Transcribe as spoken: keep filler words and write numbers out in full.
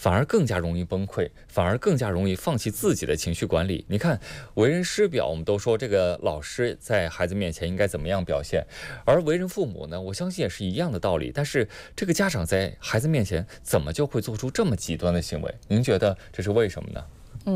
反而更加容易崩溃，反而更加容易放弃自己的情绪管理。你看，为人师表，我们都说这个老师在孩子面前应该怎么样表现，而为人父母呢，我相信也是一样的道理。但是这个家长在孩子面前怎么就会做出这么极端的行为？您觉得这是为什么呢？